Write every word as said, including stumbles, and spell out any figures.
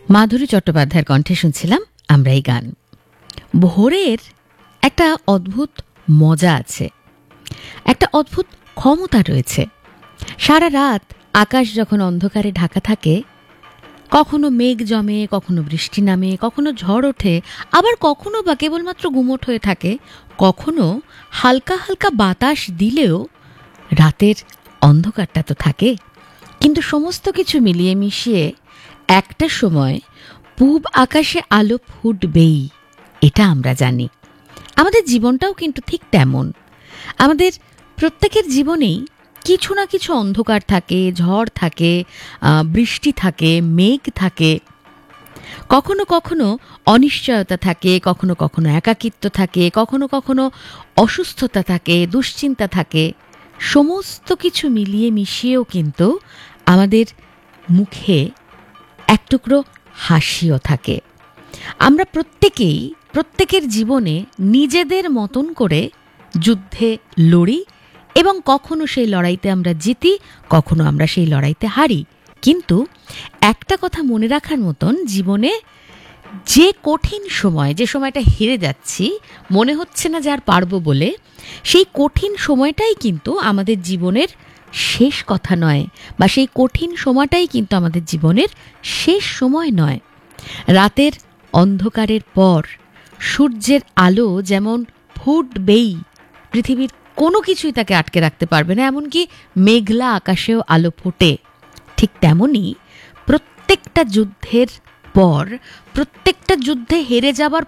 মাধুরী চট্টোপাধ্যায়ের কণ্ঠে শুনছিলাম আমরা এই গান। ভোরের একটা অদ্ভুত মজা আছে, একটা অদ্ভুত ক্ষমতা রয়েছে। সারা রাত আকাশ যখন অন্ধকারে ঢাকা থাকে, কখনো মেঘ জমে, কখনো বৃষ্টি নামে, কখনো ঝড় ওঠে, আবার কখনো বা কেবলমাত্র গুমোট হয়ে থাকে, কখনো হালকা হালকা বাতাস দিলেও রাতের অন্ধকারটা তো থাকে। কিন্তু সমস্ত কিছু মিলিয়ে মিশিয়ে একটা সময় পূব আকাশে আলো ফুটবেই, এটা আমরা জানি। আমাদের জীবনটাও কিন্তু ঠিক তেমন। আমাদের প্রত্যেকের জীবনেই কিছু না কিছু অন্ধকার থাকে, ঝড় থাকে, বৃষ্টি থাকে, মেঘ থাকে, কখনো কখনো অনিশ্চয়তা থাকে, কখনো কখনো একাকিত্ব থাকে, কখনো কখনো অসুস্থতা থাকে, দুশ্চিন্তা থাকে। সমস্ত কিছু মিলিয়ে মিশিয়েও কিন্তু আমাদের মুখে এক টুকরো হাসিও থাকে। আমরা প্রত্যেকেই প্রত্যেকের জীবনে নিজেদের মতন করে যুদ্ধে লড়ি এবং কখনো সেই লড়াইতে আমরা জিতি, কখনো আমরা সেই লড়াইতে হারি। কিন্তু একটা কথা মনে রাখার মতন, জীবনে যে কঠিন সময়, যে সময়টা হেরে যাচ্ছি, মনে হচ্ছে না যে আর পারবো বলে, সেই কঠিন সময়টাই কিন্তু আমাদের জীবনের শেষ কথা নয়, বা সেই কঠিন সময়টাই কিন্তু আমাদের জীবনের শেষ সময় নয়। রাতের অন্ধকারের পর সূর্যের আলো যেমন ফুটবেই, পৃথিবীর কোনো কিছুই তাকে আটকে রাখতে পারবে না, এমনকি মেঘলা আকাশেও আলো ফোটে। ঠিক তেমনই প্রত্যেকটা যুদ্ধের পর, প্রত্যেকটা যুদ্ধে হেরে যাবার